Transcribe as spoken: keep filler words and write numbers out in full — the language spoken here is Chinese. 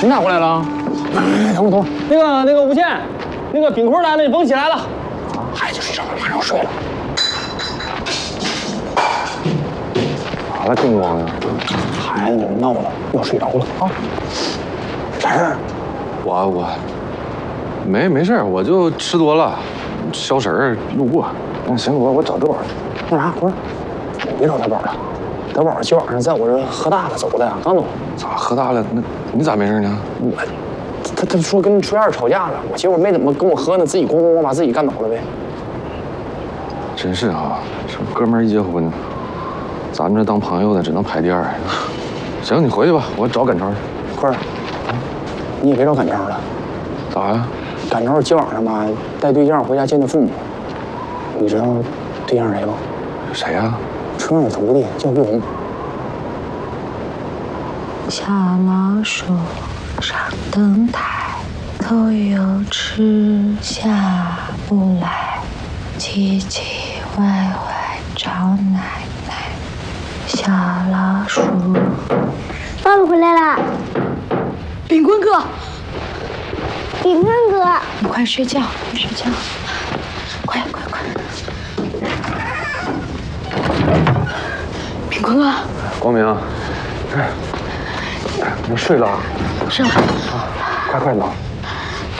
你咋过来了？哎，等会儿等会儿，那个那个吴倩，那个冰棍来了，你甭起来了。孩子睡着了，马上睡了。 咋了，金光呀？ 孩子闹了，要睡着了啊。啥事儿？ 我我没没事，我就吃多了，消食儿路过。 那行，我我找德宝。那啥，不是，别找德宝了。德宝今晚上在我这喝大了走的，刚走。 咋喝大了？那你咋没事呢？ 我，他他说跟崔二吵架了，我结果没怎么跟我喝呢，自己咣咣咣把自己干倒了呗。 真是啊，这哥们儿一结婚，咱们这当朋友的只能排第二。行，你回去吧，我找赶超去。 坤儿，你也别找赶超了。 咋呀？ 赶超今晚上吧带对象回家见他父母。你知道对象谁不？ 谁呀？ 村上徒弟叫玉红。 小老鼠上灯台，头又吃下不来，唧唧歪歪找奶奶。小老鼠， 爸爸回来了。 炳坤哥， 炳坤哥， 你快睡觉，快睡觉，快快快！炳坤哥， 光明，哎，你睡了啊？ 是了。 啊，快快的。